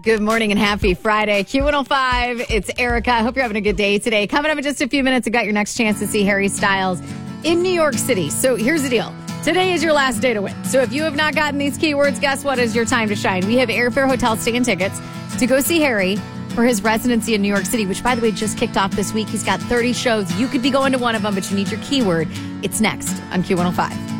Good morning and happy Friday. Q105, it's Erica. I hope you're having a good day today. Coming up in just a few minutes, I've got your next chance to see Harry Styles in New York City. So here's the deal. Today is your last day to win. So if you have not gotten these keywords, guess what is your time to shine? We have airfare, hotel stay, and tickets to go see Harry for his residency in New York City, which, by the way, just kicked off this week. He's got 30 shows. You could be going to one of them, but you need your keyword. It's next on Q105.